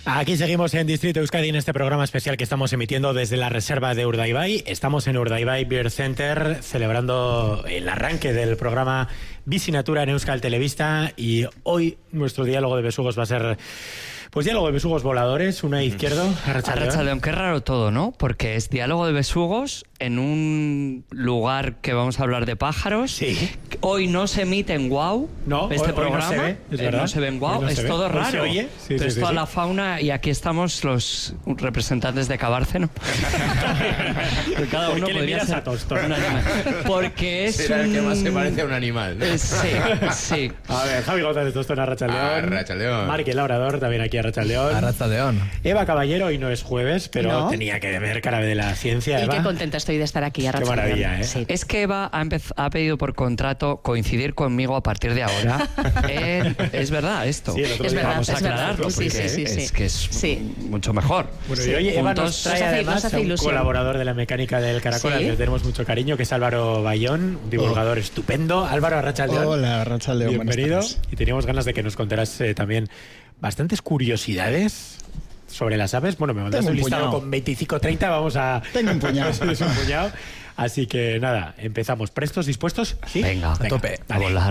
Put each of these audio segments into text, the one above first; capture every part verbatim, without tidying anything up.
Aquí seguimos en Distrito Euskadi en este programa especial que estamos emitiendo desde la reserva de Urdaibai. Estamos en Urdaibai Beer Center celebrando el arranque del programa Bizi Natura en Euskal Telebista y hoy nuestro diálogo de besugos va a ser... Pues diálogo de besugos voladores, una izquierdo, Arratsaldeon. Arratsaldeon, qué raro todo, ¿no? Porque es diálogo de besugos en un lugar que vamos a hablar de pájaros. Sí. Hoy no se emite en Wow, no, este hoy, programa. Hoy no se ve, es verdad. Eh, no se ve en Wow, no es todo ve. raro. Se oye. Sí, Pero sí, es sí, toda sí. la fauna y aquí estamos los representantes de Cabárceno. Cada uno ¿Por qué le podría miras ser a Tostón? un animal. Porque es Será un... el que más se parece a un animal, ¿no? Eh, sí, sí. A ver, Javi González Tostón, Arratsaldeon. Arratsaldeon. Marque Labrador, también aquí Arratsaldeon. Arratsaldeon. Eva Caballero, hoy no es jueves, pero No. tenía que ver cara de la ciencia, Y Eva. qué contenta estoy de estar aquí, Qué Arratsaldeon. maravilla, ¿eh? Sí. Es que Eva ha, empez- ha pedido por contrato coincidir conmigo a partir de ahora. Eh, es verdad esto. Sí, el otro Es día verdad, vamos a es verdad. aclararlo, Sí, porque sí, sí, sí. es que es Sí. mucho mejor. Bueno, Sí, y hoy Eva juntos- nos trae Nos hace- además nos hace a un ilusión. colaborador de la mecánica del Caracol, al Sí. que le tenemos mucho cariño, que es Álvaro Bayón, un divulgador estupendo. Álvaro, Arratsaldeon. Hola, Arratsaldeon. Bienvenido. buenas tardes. Y teníamos ganas de que nos contaras eh, también bastantes curiosidades sobre las aves. Bueno, me mandaste Tengo un un listado puñado. con veinticinco treinta, vamos a... Tengo un puñado. Es un puñado. Así que nada, empezamos. ¿Prestos, dispuestos? ¿Sí? Venga, Venga, tope. a dale. volar.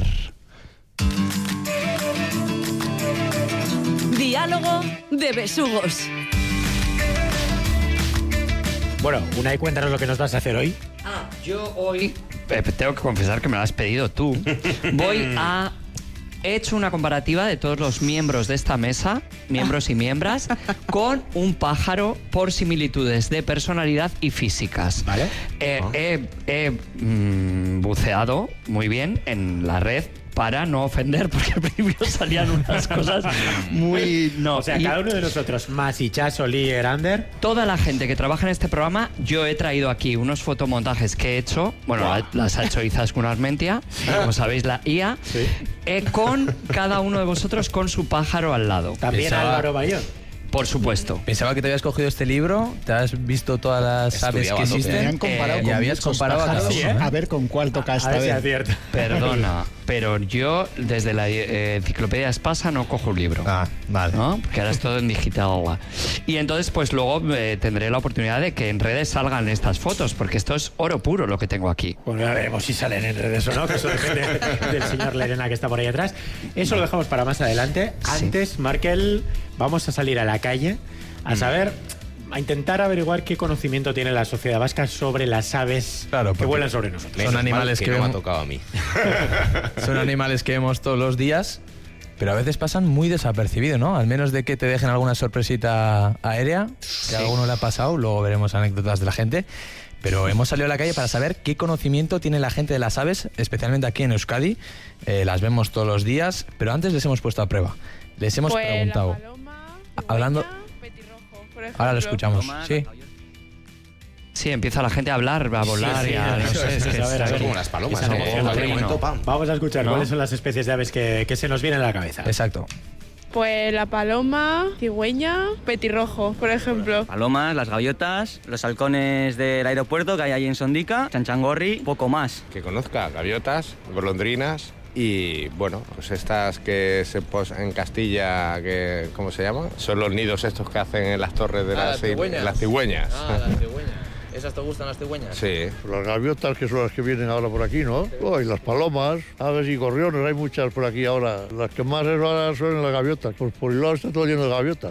Diálogo de besugos. Bueno, una y cuéntanos lo que nos vas a hacer hoy. Ah, yo hoy eh, tengo que confesar que me lo has pedido tú. Voy a... He hecho una comparativa de todos los miembros de esta mesa, miembros y miembras, con un pájaro por similitudes de personalidad y físicas. Vale. Eh, He, he, mm, buceado muy bien en la red para no ofender, porque al principio salían unas cosas muy... No, O sea, y- cada uno de nosotros, Masicha, Solí, Erander... Toda la gente que trabaja en este programa, yo he traído aquí unos fotomontajes que he hecho, bueno, Wow. la- las ha hecho Izaskun Armentia, como sabéis, la I A, Sí. eh, con cada uno de vosotros con su pájaro al lado. También Pensaba- Álvaro Bayón. Por supuesto. Pensaba que te habías cogido este libro, te has visto todas las aves Estudiaba que a tope. existen Me han comparado eh, con y habías muchos comparado a cada pájaros, uno, ¿eh? a ver con cuál toca A esta ver si vez. acierto. Perdona, pero yo desde la eh, enciclopedia Espasa no cojo un libro. Ah, vale. ¿No? Porque ahora es todo en digital. Y entonces, pues luego eh, tendré la oportunidad de que en redes salgan estas fotos, porque esto es oro puro lo que tengo aquí. Bueno, ya veremos si salen en redes o no, que eso depende del señor Lerena que está por ahí atrás. Eso lo dejamos para más adelante. Sí. Antes, Markel, vamos a salir a la calle a saber, a intentar averiguar qué conocimiento tiene la sociedad vasca sobre las aves Claro, que porque vuelan sobre nosotros. son Menos mal animales que, que no me ha vemos- tocado a mí. Son animales que vemos todos los días, pero a veces pasan muy desapercibidos, ¿no? Al menos de que te dejen alguna sorpresita aérea, que a alguno le ha pasado, luego veremos anécdotas de la gente. Pero hemos salido a la calle para saber qué conocimiento tiene la gente de las aves, especialmente aquí en Euskadi. Eh, las vemos todos los días, pero antes les hemos puesto a prueba. Les hemos Pues preguntado. la paloma, Hablando- cigüeña, petirrojo, por ejemplo. Ahora lo escuchamos. Sí. Sí, empieza la gente a hablar, a volar sí, y a... eso No sé, es, es que a ver, a es- ver. Son como las palomas. Esa ¿no? energía En cualquier marina. momento, pam. Vamos a escuchar ¿No? cuáles son las especies de aves que, que se nos vienen a la cabeza. Exacto. Pues la paloma, cigüeña, petirrojo, por ejemplo. Palomas, las gaviotas, los halcones del aeropuerto que hay ahí en Sondica, chanchangorri, poco más. Que conozca gaviotas, golondrinas y, bueno, pues estas que se posan en Castilla, que, ¿cómo se llama? Son los nidos estos que hacen en las torres de Ah, las, las cigüeñas. las cigüeñas. Ah, las cigüeñas. ¿Esas te gustan las cigüeñas? Sí. Las gaviotas, que son las que vienen ahora por aquí, ¿no? Oh, y las palomas, aves y gorriones, hay muchas por aquí ahora. Las que más es ahora son las gaviotas. Pues por el lado está todo lleno de gaviotas.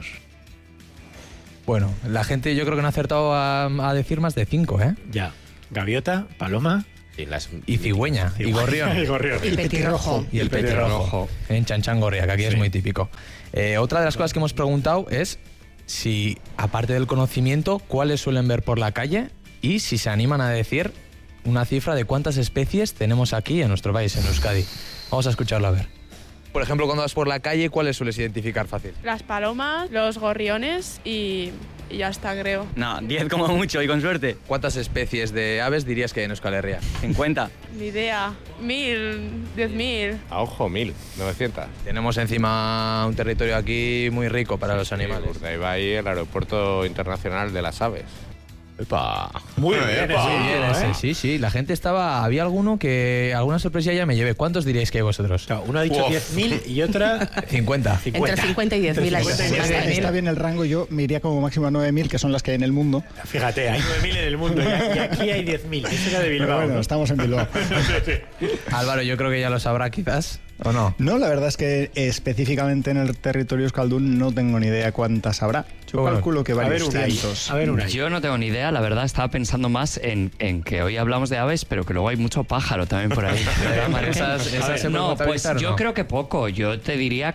Bueno, la gente yo creo que no ha acertado a, a decir más de cinco, ¿eh? Ya. Gaviota, paloma Y, las, Y cigüeña, y gorrión. y gorrión. Y petirrojo. Y el petirrojo, en Chanchangorria, que aquí es muy típico. Eh, otra de las cosas que hemos preguntado es si, aparte del conocimiento, cuáles suelen ver por la calle y si se animan a decir una cifra de cuántas especies tenemos aquí en nuestro país, en Euskadi. Vamos a escucharlo a ver. Por ejemplo, cuando vas por la calle, ¿cuáles sueles identificar fácil? Las palomas, los gorriones y, y ya está, creo. No, diez como mucho y con suerte. ¿Cuántas especies de aves dirías que hay en Euskal Herria? cincuenta. Ni idea. Mil, diez mil. A ojo, mil novecientos. Tenemos encima un territorio aquí muy rico para los animales. Urdaibai, el aeropuerto internacional de las aves. Epa. Muy bien, Epa, ese, muy bien ¿eh? ese, sí, sí. La gente estaba... Había alguno que... Alguna sorpresa ya me llevé. ¿Cuántos diríais que hay vosotros? Claro, uno ha dicho Uf. diez mil y otra cincuenta. Entre cincuenta y diez mil. Entre cincuenta y diez mil. Está bien el rango, yo me iría como máximo a nueve mil, que son las que hay en el mundo. Fíjate, hay nueve mil en el mundo y y aquí hay diez mil. Eso era de Pero Bilbao. bueno, ¿no? estamos en Bilbao. Álvaro, yo creo que ya lo sabrá quizás, ¿o no? No, la verdad es que específicamente en el territorio euskaldun no tengo ni idea cuántas habrá. Yo Bueno, calculo que A ver, varios Unai. cientos. A ver, Unai. Yo no tengo ni idea, la verdad, estaba pensando más en, en que hoy hablamos de aves, pero que luego hay mucho pájaro también por ahí. Esas- esas A ver, se pueden no, pues contabilizar, ¿o yo no? creo que poco. Yo te diría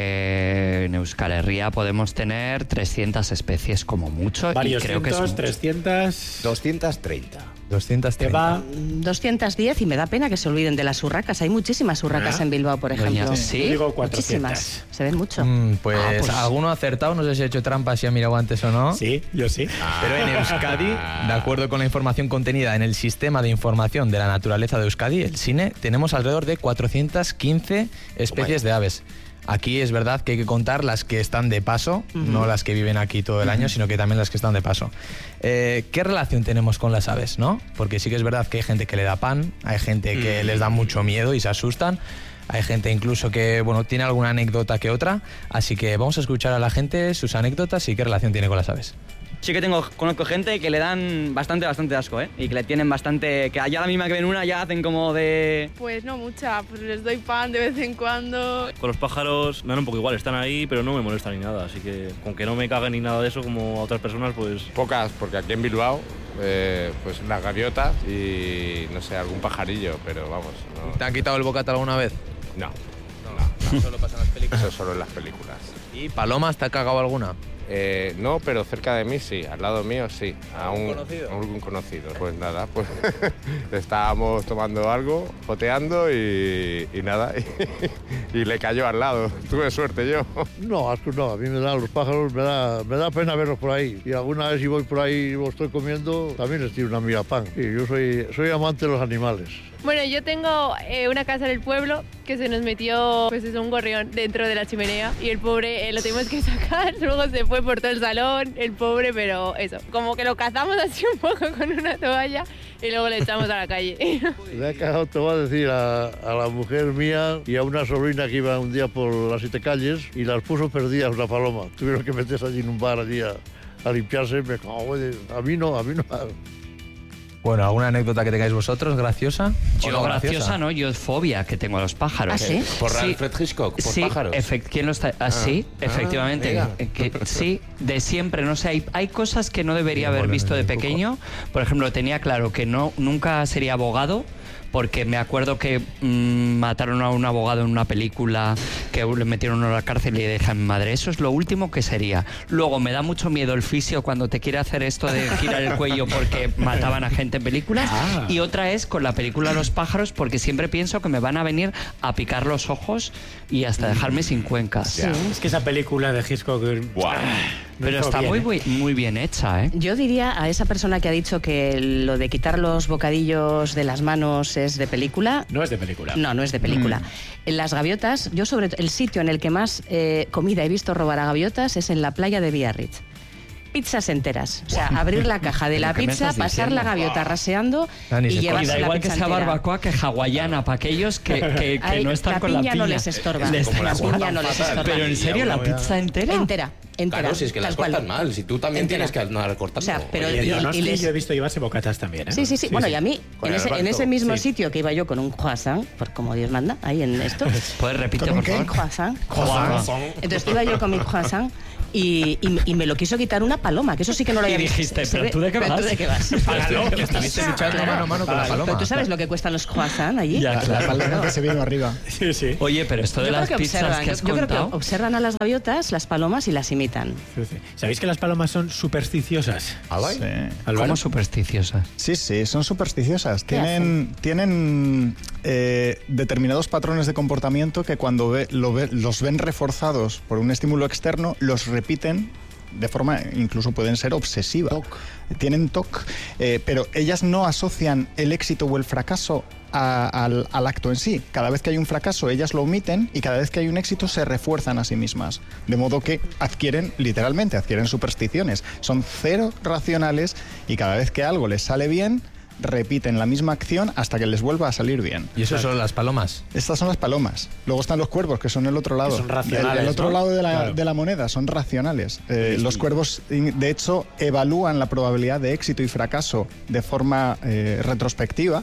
que en Euskal Herria podemos tener trescientas especies como mucho. Varios y creo que es cientos, mucho. trescientos. doscientos treinta. doscientos Te treinta. va. doscientos diez y me da pena que se olviden de las urracas. Hay muchísimas urracas Ah. en Bilbao, por ejemplo. Doña, ¿sí? Yo digo cuatrocientos. Muchísimas. Se ven mucho. Mm, pues, Ah, pues- alguno ha acertado, no sé si ha hecho trampas, si ha mirado antes o no. Sí, yo sí. Pero en Euskadi, de acuerdo con la información contenida en el Sistema de Información de la Naturaleza de Euskadi, el SINE, tenemos alrededor de cuatrocientas quince especies de aves. Aquí es verdad que hay que contar las que están de paso, no las que viven aquí todo el año, sino que también las que están de paso. Eh, ¿Qué relación tenemos con las aves, no? Porque sí que es verdad que hay gente que le da pan, hay gente que les da mucho miedo y se asustan, hay gente incluso que, bueno, tiene alguna anécdota que otra, así que vamos a escuchar a la gente sus anécdotas y qué relación tiene con las aves. Sí que tengo, conozco gente que le dan bastante, bastante asco, ¿eh? Y que le tienen bastante... Que allá la misma que ven una ya hacen como de... Pues no mucha, pues les doy pan de vez en cuando. Con los pájaros me dan un poco igual, están ahí, pero no me molestan ni nada. Así que con que no me caguen ni nada de eso como a otras personas, pues... Pocas, porque aquí en Bilbao, eh, pues las gaviotas y no sé, algún pajarillo, pero vamos. No, ¿Te han quitado el bocata alguna vez? no, no, no. Solo pasa en las películas. Eso solo en las películas. ¿Y palomas te ha cagado alguna? Eh, no, pero cerca de mí sí, al lado mío sí. A ¿Algún un conocido? a algún conocido. Pues nada, pues estábamos tomando algo, joteando y, y nada, y, y le cayó al lado. Tuve suerte yo. No, asco no, a mí me dan los pájaros, me da, me da pena verlos por ahí. Y alguna vez si voy por ahí y los estoy comiendo, también les tiro una mira pan. Sí, yo soy, soy amante de los animales. Bueno, yo tengo eh, una casa en el pueblo que se nos metió pues es un gorrión dentro de la chimenea y el pobre eh, lo tuvimos que sacar, luego se fue por todo el salón, el pobre, pero eso, como que lo cazamos así un poco con una toalla y luego le echamos a la calle. Le ha cagado, te voy a decir, a, a la mujer mía y a una sobrina que iba un día por las siete calles y las puso perdidas una paloma. Tuvieron que meterse allí en un bar allí a, a limpiarse. Me cago en- a mí no, a mí no. Bueno, ¿alguna anécdota que tengáis vosotros graciosa? ¿O Yo no graciosa, ¿no? Yo fobia que tengo a los pájaros. ¿Ah, sí? Por Sí. Alfred Hitchcock, por Sí, pájaros. efect- ¿quién lo está? Ah, sí, ah, efectivamente. mira. Eh, que, sí, de siempre. No sé, hay, hay cosas que no debería Sí, haber bueno, visto de un poco. pequeño. Por ejemplo, tenía claro que no nunca sería abogado. Porque me acuerdo que mmm, mataron a un abogado en una película, que le metieron a la cárcel y le dije a mi madre, eso es lo último que sería. Luego me da mucho miedo el fisio cuando te quiere hacer esto de girar el cuello porque mataban a gente en películas. Ah. Y otra es con la película Los pájaros, porque siempre pienso que me van a venir a picar los ojos y hasta dejarme sin cuencas. Es que esa película de Hitchcock. Buah. no Pero hizo está bien, muy, ¿eh? muy, muy bien hecha, ¿eh? Yo diría a esa persona que ha dicho que lo de quitar los bocadillos de las manos es de película. No es de película. No, no es de película. En las gaviotas, yo sobre todo, el sitio en el que más eh, comida he visto robar a gaviotas es en la playa de Biarritz. Pizzas enteras. O sea, abrir la caja de la ¿Pero qué me pizza, estás pasar la diciendo? gaviota raseando Ah, ni y se Y llevarse da la igual que pizza sea entera. barbacoa que hawaiana, para aquellos que, que, que Ay, no están la con la piña piña. no les estorba. Les- Como La las piña cortan no les fatal. estorba. Pero en serio, la pizza entera. Entera, entera. Claro, si es que tal las cual. cortan mal. Si tú también Entera. tienes que andar cortando. O sea, pero Oye, y- yo, no y sé, les- yo he visto llevarse bocatas también, ¿eh? Sí, sí, sí. bueno, y a mí, Con en el ese, en barco, ese mismo sí. sitio que iba yo con un croissant, por como Dios manda, ahí en esto. ¿Puedes repetir, ¿Con un por qué? Un favor? croissant. Croissant. Entonces iba yo con mi croissant y, y, y me lo quiso quitar una paloma, que eso sí que no lo Y había visto. dijiste, Se ¿pero ve- tú de qué ¿pero vas? tú de qué vas? Págalo, que Estuviste luchando Claro. mano a mano con la Vale. paloma. Pero tú sabes lo que cuestan los croissants allí. Ya, La claro. paloma que se vino arriba. Sí, sí. Oye, pero esto de Yo creo las que pizzas observan, que has yo, yo creo que contado... observan a las gaviotas, las palomas y las imitan. Sí, sí. ¿Sabéis que las palomas son supersticiosas? Sí. Álvaro. ¿Cómo supersticiosas? Sí, sí, son supersticiosas. ¿Qué Tienen, tienen eh, determinados patrones de comportamiento que cuando ve- lo ve- los ven reforzados por un estímulo externo, los repiten de forma, incluso pueden ser obsesiva. Tienen T O C, eh, pero ellas no asocian el éxito o el fracaso a, al, al acto en sí. Cada vez que hay un fracaso, ellas lo omiten, y cada vez que hay un éxito se refuerzan a sí mismas. De modo que adquieren, literalmente, adquieren supersticiones. Son cero racionales y cada vez que algo les sale bien, repiten la misma acción hasta que les vuelva a salir bien. ¿Y eso son las palomas? Estas son las palomas. Luego están los cuervos, que son el otro lado. Que son racionales, el, el otro ¿no? lado de la, Claro. de la moneda, son racionales. Eh, los cuervos, de hecho, evalúan la probabilidad de éxito y fracaso de forma eh, retrospectiva,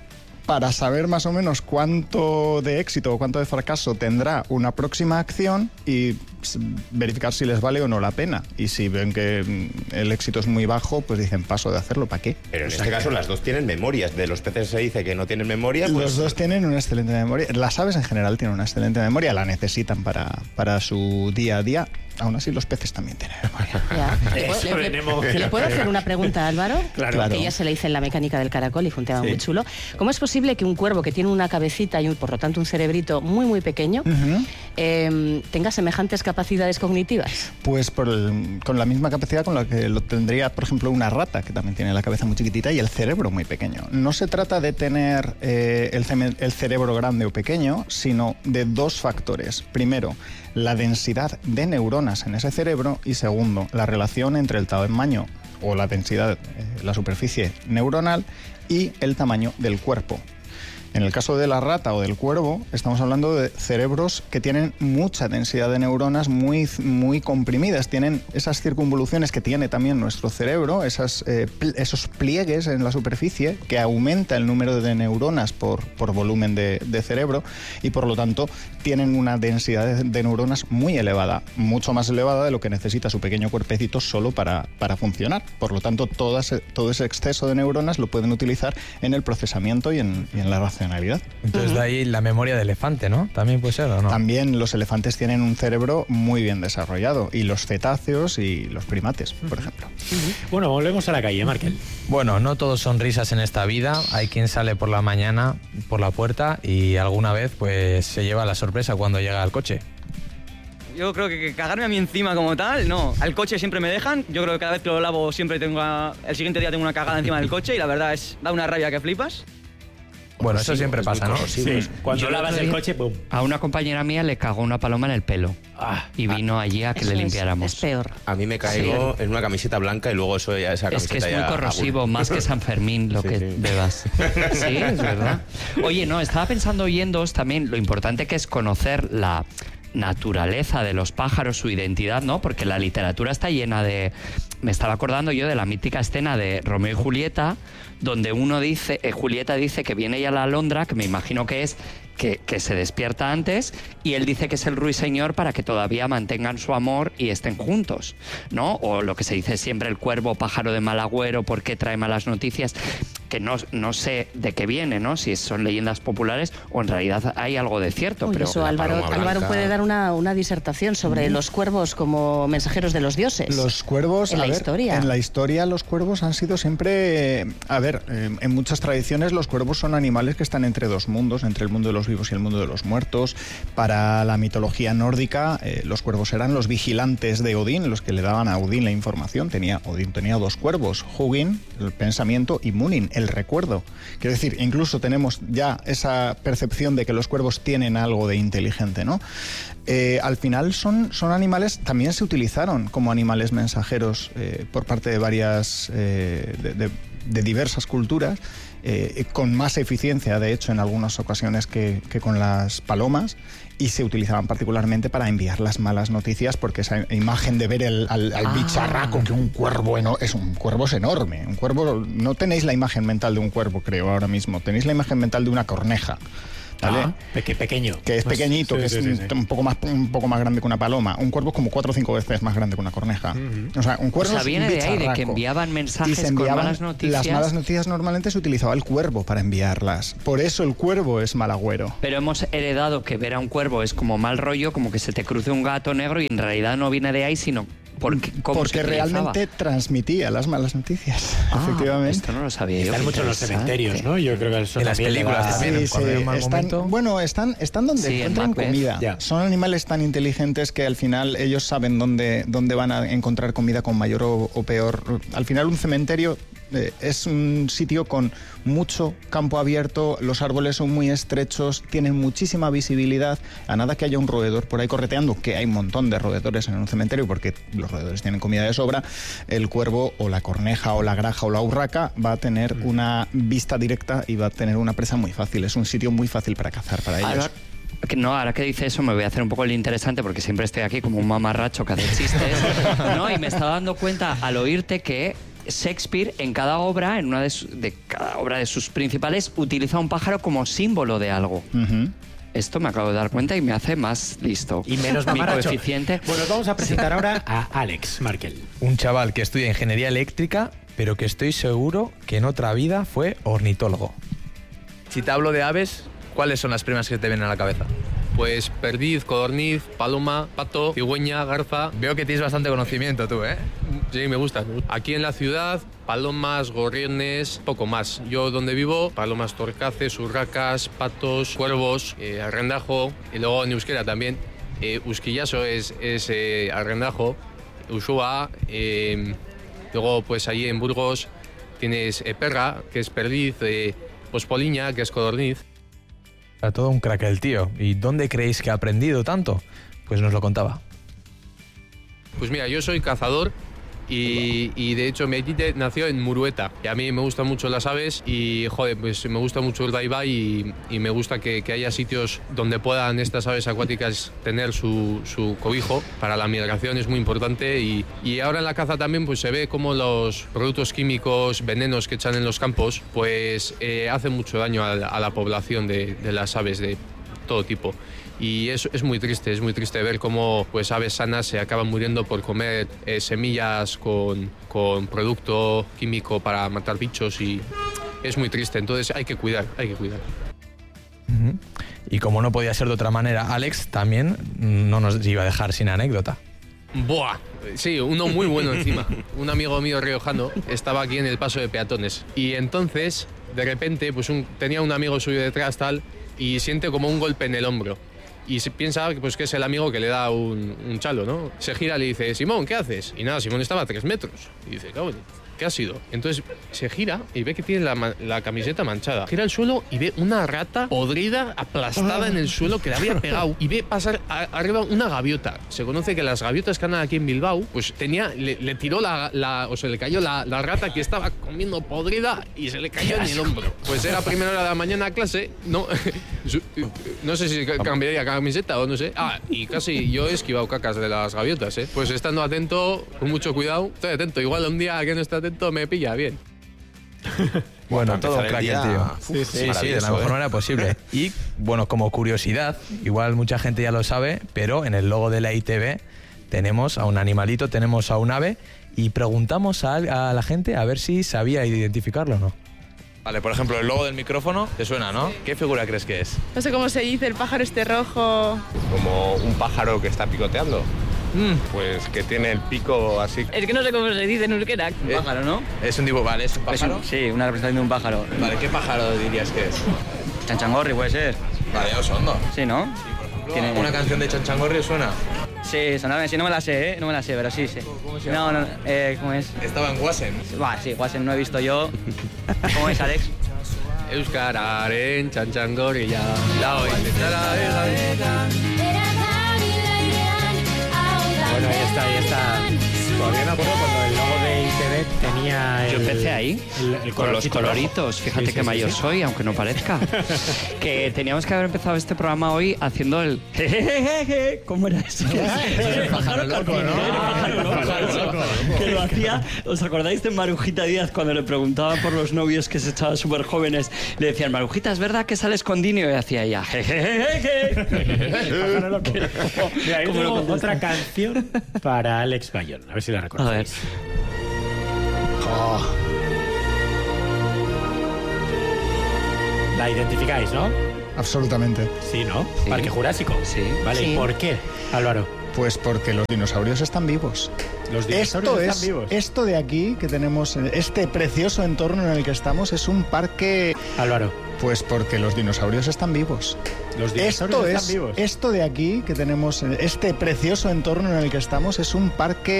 para saber más o menos cuánto de éxito o cuánto de fracaso tendrá una próxima acción y verificar si les vale o no la pena. Y si ven que el éxito es muy bajo, pues dicen, paso de hacerlo, ¿para qué? Pero en O sea este que caso las dos tienen memorias. De los peces se dice que no tienen memoria. Pues... Los dos tienen una excelente memoria. Las aves en general tienen una excelente memoria, la necesitan para, para su día a día. Aún así, los peces también tienen memoria. Ya. ¿Le, puedo- le- le- ¿Le puedo hacer una pregunta a Álvaro? Claro. Claro. Que ya se le hice en la mecánica del caracol y fue un tema Sí. muy chulo. ¿Cómo es posible que un cuervo que tiene una cabecita y un- por lo tanto un cerebrito muy muy pequeño Ujú. eh, tenga semejantes capacidades cognitivas? Pues por el- con la misma capacidad con la que lo tendría, por ejemplo, una rata, que también tiene la cabeza muy chiquitita y el cerebro muy pequeño. No se trata de tener eh, el, ceme- el cerebro grande o pequeño, sino de dos factores. Primero, la densidad de neuronas en ese cerebro, y segundo, la relación entre el tamaño o la densidad, eh, la superficie neuronal, y el tamaño del cuerpo. En el caso de la rata o del cuervo, estamos hablando de cerebros que tienen mucha densidad de neuronas muy, muy comprimidas. Tienen esas circunvoluciones que tiene también nuestro cerebro, esas, eh, pl- esos pliegues en la superficie que aumenta el número de neuronas por, por volumen de, de cerebro, y por lo tanto tienen una densidad de, de neuronas muy elevada, mucho más elevada de lo que necesita su pequeño cuerpecito solo para, para funcionar. Por lo tanto, todo ese, todo ese exceso de neuronas lo pueden utilizar en el procesamiento y en, y en la racionalidad. Entonces de ahí la memoria de elefante, ¿no? También puede ser, ¿o no? También los elefantes tienen un cerebro muy bien desarrollado, y los cetáceos y los primates, por ejemplo. Bueno, volvemos a la calle, Markel. Bueno, no todos son risas en esta vida. Hay quien sale por la mañana por la puerta y alguna vez pues se lleva la sorpresa cuando llega al coche. Yo creo que, que cagarme a mí encima como tal, no. Al coche siempre me dejan. Yo creo que cada vez que lo lavo siempre tengo... a- el siguiente día tengo una cagada encima del coche y la verdad es... da una rabia que flipas. Bueno, eso siempre pasa, ¿no? Sí, cuando Yo lavas el otro el día- coche, ¡pum! A una compañera mía le cagó una paloma en el pelo. y vino allí a que Eso le es- limpiáramos. es peor. A mí me caigo en una camiseta blanca y luego eso ya, esa Es camiseta que es muy ya corrosivo, aburre. más que San Fermín lo Sí, que sí. bebas. Sí, es verdad. Oye, no, estaba pensando oyéndoos también lo importante que es conocer la naturaleza de los pájaros, su identidad, ¿no? Porque la literatura está llena de... Me estaba acordando yo de la mítica escena de Romeo y Julieta, donde uno dice, eh, Julieta dice que viene ya la alondra, que me imagino que es que, que se despierta antes, y él dice que es el ruiseñor para que todavía mantengan su amor y estén juntos, ¿no? O lo que se dice siempre, el cuervo, pájaro de mal agüero, ¿por qué trae malas noticias? Que no, no sé de qué viene, ¿no? Si son leyendas populares o en realidad hay algo de cierto. Uy, pero eso Álvaro, Álvaro puede dar una, una disertación sobre los cuervos como mensajeros de los dioses. Los cuervos, en a la ver, historia. en la historia los cuervos han sido siempre, eh, a ver, eh, en muchas tradiciones los cuervos son animales que están entre dos mundos, entre el mundo de los vivos y el mundo de los muertos. Para la mitología nórdica, eh, los cuervos eran los vigilantes de Odín, los que le daban a Odín la información. Tenía, Odín tenía dos cuervos, Hugin, el pensamiento, y Munin, el recuerdo. Quiero decir, incluso tenemos ya esa percepción de que los cuervos tienen algo de inteligente, ¿no? Eh, al final son, son animales, también se utilizaron como animales mensajeros eh, por parte de varias, eh, de, de- de diversas culturas, eh, con más eficiencia, de hecho, en algunas ocasiones que, que con las palomas, y se utilizaban particularmente para enviar las malas noticias, porque esa imagen de ver el, al, al Ah. bicharraco, que un cuervo eno- es un cuervo es enorme, un cuervo, no tenéis la imagen mental de un cuervo, creo, ahora mismo, tenéis la imagen mental de una corneja. ¿Vale? Ah, peque- pequeño. Que es Pues, pequeñito, sí, que sí, es sí, un, sí. un poco más un poco más grande que una paloma. Un cuervo es como cuatro o cinco veces más grande que una corneja. O sea, un O cuervo sea, es un viene de ahí, de que bicharraco. enviaban Y mensajes se con enviaban malas noticias. Las malas noticias normalmente se utilizaba el cuervo para enviarlas. Por eso el cuervo es mal agüero. Pero hemos heredado que ver a un cuervo es como mal rollo, como que se te cruce un gato negro y en realidad no viene de ahí, sino porque, cómo Porque se utilizaba. realmente transmitía las malas noticias. Ah, efectivamente. Esto no lo sabía yo. Están qué mucho en los interesante. cementerios, ¿no? Yo creo que eso En las también le películas da- también. Sí, cuando sí, hay un mal están, momento. bueno, están, están donde Sí, en encuentran Macbeth. comida. Ya. Son animales tan inteligentes que al final ellos saben dónde, dónde van a encontrar comida con mayor o, o peor. Al final un cementerio Eh, es un sitio con mucho campo abierto, los árboles son muy estrechos, tienen muchísima visibilidad. A nada que haya un roedor por ahí correteando, que hay un montón de roedores en un cementerio porque los roedores tienen comida de sobra, el cuervo o la corneja o la graja o la urraca va a tener una vista directa y va a tener una presa muy fácil. Es un sitio muy fácil para cazar para ellos. Ahora, que no, ahora que dice eso me voy a hacer un poco el interesante porque siempre estoy aquí como un mamarracho que hace chistes, ¿no? Y me estaba dando cuenta al oírte que Shakespeare en cada obra, en una de, su, de cada obra de sus principales, utiliza un pájaro como símbolo de algo. Uh-huh. Esto me acabo de dar cuenta y me hace más listo. Y menos Mi mamarracho. coeficiente. Bueno, vamos a presentar ahora a Alex Markel. Un chaval que estudia ingeniería eléctrica, pero que estoy seguro que en otra vida fue ornitólogo. Si te hablo de aves, ¿cuáles son las primeras que te vienen a la cabeza? Pues perdiz, codorniz, paloma, pato, cigüeña, garza. Veo que tienes bastante conocimiento tú, ¿eh? Sí, me gusta. Aquí en la ciudad, palomas, gorriones, poco más. Yo donde vivo, palomas torcaces, urracas, patos, cuervos, eh, arrendajo. Y luego en euskera también. Eh, usquillazo es, es eh, arrendajo, usua. Eh, luego pues allí en Burgos tienes eh, perra, que es perdiz, eh, pospoliña, que es codorniz. Era todo un crack el tío. ¿Y dónde creéis que ha aprendido tanto? Pues nos lo contaba. Pues mira, yo soy cazador y, y de hecho mi aitite nació en Murueta. Y a mí me gustan mucho las aves y, joder, pues me gusta mucho el Urdaibai y, y me gusta que, que haya sitios donde puedan estas aves acuáticas tener su, su cobijo. Para la migración es muy importante y, y ahora en la caza también pues se ve como los productos químicos, venenos que echan en los campos, pues eh, hacen mucho daño a, a la población de, de las aves de todo tipo. Y es, es muy triste, es muy triste ver cómo pues, aves sanas se acaban muriendo por comer eh, semillas con, con producto químico para matar bichos y es muy triste. Entonces hay que cuidar, hay que cuidar. Uh-huh. Y como no podía ser de otra manera, Alex también no nos iba a dejar sin anécdota. ¡Buah! Sí, uno muy bueno encima. Un amigo mío riojano estaba aquí en el paso de peatones y entonces, de repente, pues un, tenía un amigo suyo detrás tal y siente como un golpe en el hombro. Y se piensa pues, que es el amigo que le da un, un chalo, ¿no? Se gira y le dice, Simón, ¿qué haces? Y nada, Simón estaba a tres metros. Y dice, cabrón, ¿qué ha sido? Entonces se gira y ve que tiene la, la camiseta manchada. Gira al suelo y ve una rata podrida, aplastada en el suelo que le había pegado. Y ve pasar a, arriba una gaviota. Se conoce que las gaviotas que andan aquí en Bilbao, pues tenía, le, le tiró la, la, o se le cayó la, la rata que estaba comiendo podrida y se le cayó en el hombro. Pues era primera hora de la mañana a clase, no, no sé si cambiaría camiseta o no sé. Ah, y casi yo he esquivado cacas de las gaviotas, ¿eh? Pues estando atento, con mucho cuidado, estoy atento. Igual un día que no esté atento me pilla bien. Bueno, todo un crack el tío. Sí, sí, sí, de la mejor manera posible. Y, bueno, como curiosidad, igual mucha gente ya lo sabe, pero en el logo de la I T V tenemos a un animalito, tenemos a un ave y preguntamos a, a la gente a ver si sabía identificarlo o no. Vale, por ejemplo, el logo del micrófono te suena, ¿no? ¿Qué figura crees que es? No sé cómo se dice, el pájaro este rojo. Como un pájaro que está picoteando. Mm. Pues que tiene el pico así. Es que no sé cómo se dice en euskera. Un pájaro, ¿no? Es un tipo, vale, es un pájaro. Es un, sí, una representación de un pájaro. Vale, ¿qué pájaro dirías que es? Chanchangorri puede ser. Vale, Osondo. Sí, ¿no? Sí, por ejemplo, ¿Tiene... ¿una canción de Chanchangorri suena? Sí, sonaba, sí, no me la sé, ¿eh? No me la sé, pero sí, sí. ¿Cómo se llama? No, no, eh, ¿cómo es? Estaba en Wasen. Bah, sí, Wasen no he visto yo. ¿Cómo es, Alex? Euskararen txantxangorria. Bueno, ahí está, ahí está. Todavía me acuerdo cuando el logo de I T V tenía el... Yo empecé ahí, el, el con los coloritos. rojo. Fíjate Sí, que sí, mayor sí, sí. soy, aunque no parezca. Que teníamos que haber empezado este programa hoy haciendo el... ¿Cómo era eso? El pájaro loco, ¿no? Pájaro loco, eso. Que lo hacía... ¿Os acordáis de Marujita Díaz cuando le preguntaban por los novios que se echaban súper jóvenes? Le decían, Marujita, ¿es verdad que sales con Dinio? Y hacía ella... Pájaro loco. Mira, ahí tengo otra canción para Alex Bayón. A ver si la recordáis. A ver. Oh. La identificáis, ¿no? Absolutamente. Sí, ¿no? Sí. Parque Jurásico. Sí. Vale, Sí. ¿y por qué, Álvaro? Pues porque los dinosaurios están vivos. Los dinosaurios Esto están es, vivos. esto de aquí que tenemos, este precioso entorno en el que estamos, es un parque. Álvaro. Pues porque los dinosaurios están vivos. Los dinosaurios Esto están es, vivos. esto de aquí que tenemos, este precioso entorno en el que estamos, es un parque